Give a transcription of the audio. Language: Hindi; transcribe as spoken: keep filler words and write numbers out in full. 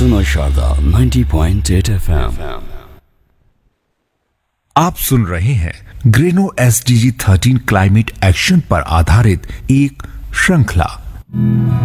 सुनो Sharda ninety point eight FM. आप सुन रहे हैं Greno S D G thirteen climate action पर आधारित एक श्रृंखला।